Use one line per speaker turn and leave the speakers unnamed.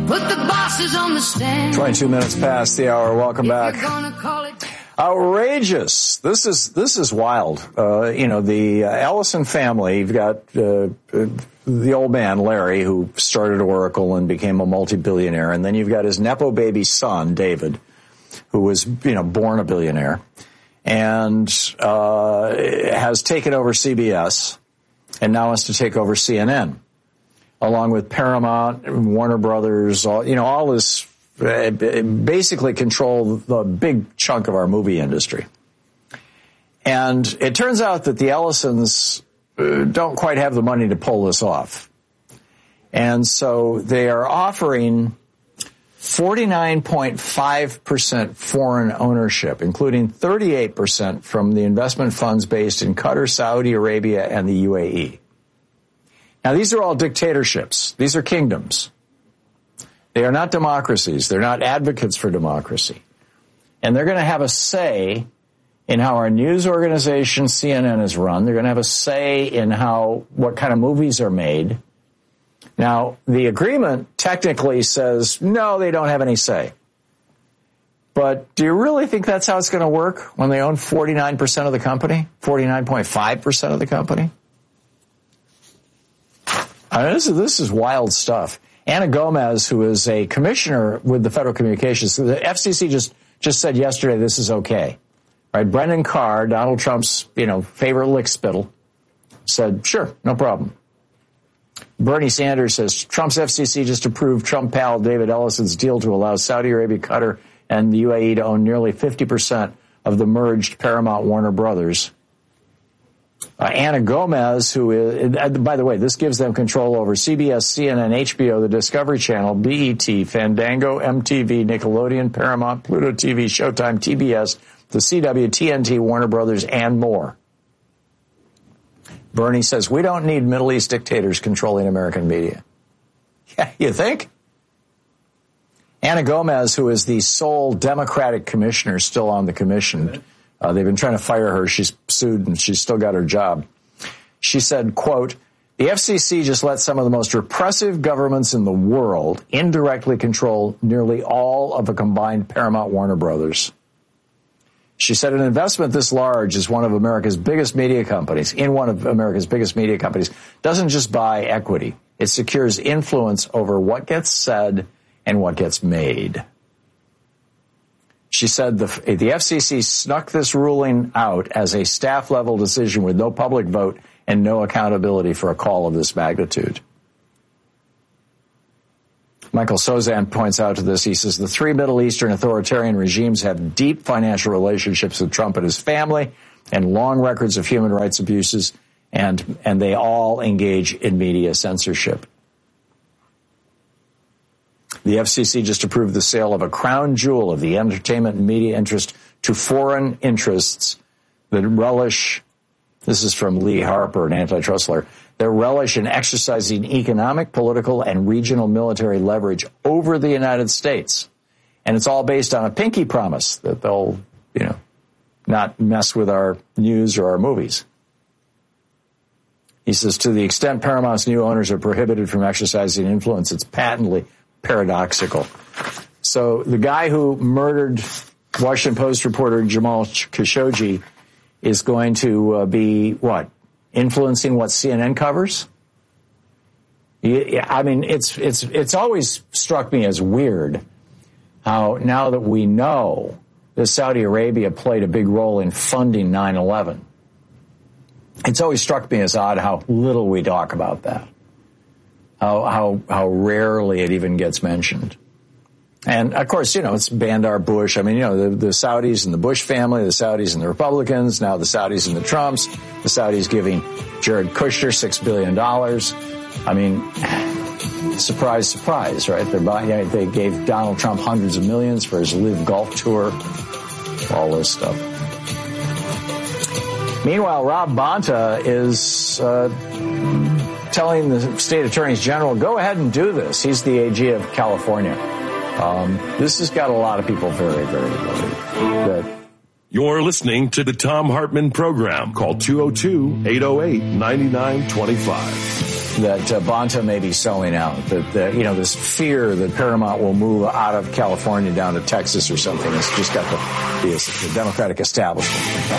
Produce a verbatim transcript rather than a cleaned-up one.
Put the bosses on the stand.
twenty-two minutes past the hour. Welcome back. Outrageous. This is this is wild. Uh, you know, the uh, Ellison family, you've got uh, the old man, Larry, who started Oracle and became a multi-billionaire. And then you've got his Nepo baby son, David, who was, you know, born a billionaire and uh, has taken over C B S and now wants to take over C N N, along with Paramount, Warner Brothers, all, you know, all this. Basically control the big chunk of our movie industry. And it turns out that the Ellisons uh, don't quite have the money to pull this off. And so they are offering forty-nine point five percent foreign ownership, including thirty-eight percent from the investment funds based in Qatar, Saudi Arabia, and the U A E. Now, these are all dictatorships. These are kingdoms. They are not democracies. They're not advocates for democracy. And they're going to have a say in how our news organization, C N N, is run. They're going to have a say in how, what kind of movies are made. Now, the agreement technically says, no, they don't have any say. But do you really think that's how it's going to work when they own forty-nine percent of the company? forty-nine point five percent of the company? I mean, this is, this is wild stuff. Anna Gomez, who is a commissioner with the Federal Communications, the F C C just, just said yesterday this is okay. Right? Brendan Carr, Donald Trump's, you know, favorite lickspittle, said, sure, no problem. Bernie Sanders says Trump's F C C just approved Trump pal David Ellison's deal to allow Saudi Arabia, Qatar, and the U A E to own nearly fifty percent of the merged Paramount Warner Brothers. Uh, Anna Gomez, who is, uh, by the way, this gives them control over C B S, C N N, H B O, the Discovery Channel, B E T, Fandango, M T V, Nickelodeon, Paramount, Pluto T V, Showtime, T B S, the C W, T N T, Warner Brothers, and more. Bernie says, we don't need Middle East dictators controlling American media. Yeah, you think? Anna Gomez, who is the sole Democratic commissioner still on the commission, Uh, they've been trying to fire her. She's sued and she's still got her job. She said, quote, the F C C just let some of the most repressive governments in the world indirectly control nearly all of a combined Paramount Warner Brothers. She said an investment this large is one of America's biggest media companies, in one of America's biggest media companies, doesn't just buy equity. It secures influence over what gets said and what gets made. She said the, the F C C snuck this ruling out as a staff-level decision with no public vote and no accountability for a call of this magnitude. Michael Sozan points out to this. He says the three Middle Eastern authoritarian regimes have deep financial relationships with Trump and his family and long records of human rights abuses, and, and they all engage in media censorship. The F C C just approved the sale of a crown jewel of the entertainment and media interest to foreign interests that relish, this is from Lee Harper, an antitrust lawyer, that relish in exercising economic, political, and regional military leverage over the United States. And it's all based on a pinky promise that they'll, you know, not mess with our news or our movies. He says, to the extent Paramount's new owners are prohibited from exercising influence, it's patently paradoxical. So the guy who murdered Washington Post reporter Jamal Khashoggi is going to uh, be, what, influencing what C N N covers? Yeah, I mean, it's it's it's always struck me as weird how now that we know that Saudi Arabia played a big role in funding nine eleven, it's always struck me as odd how little we talk about that. How, how, how rarely it even gets mentioned. And of course, you know, it's Bandar Bush. I mean, you know, the, the Saudis and the Bush family, the Saudis and the Republicans, now the Saudis and the Trumps, the Saudis giving Jared Kushner six billion dollars. I mean, surprise, surprise, right? They're buying, they gave Donald Trump hundreds of millions for his Live Golf Tour, all this stuff. Meanwhile, Rob Bonta is, uh, telling the state attorneys general, go ahead and do this. He's the A G of California. Um, this has got a lot of people very, very worried.
You're listening to the Thom Hartmann program. Call two oh two, eight oh eight, nine nine two five.
that uh, Bonta may be selling out. That, that you know, this fear that Paramount will move out of California down to Texas or something. It's just got to be a, the Democratic establishment.